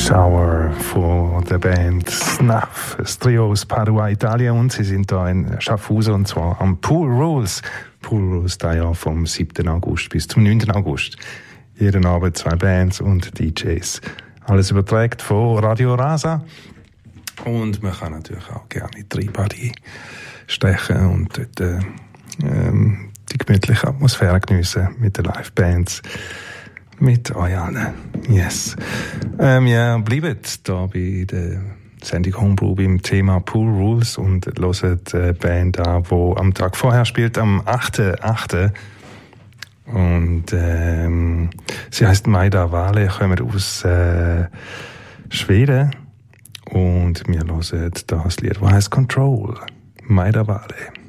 Shower von der Band Snuff, das Trio aus Padua, Italien, und sie sind da in Schaffhausen und zwar am Pool Rules. Pool Rules da ja vom 7. August bis zum 9. August. Jeden Abend 2 Bands und DJs. Alles überträgt von Radio Rasa. Und man kann natürlich auch gerne in die Party stechen und dort die gemütliche Atmosphäre geniessen mit den Live-Bands. Mit euch allen. Yes. Ja, bleibt da bei der Sendung Homebrew beim Thema Pool Rules und hört die Band an, die am Tag vorher spielt, am 8.8. Und sie heisst Maida Vale, kommen aus Schweden. Und wir hören das Lied, das heisst Control. Maida Vale.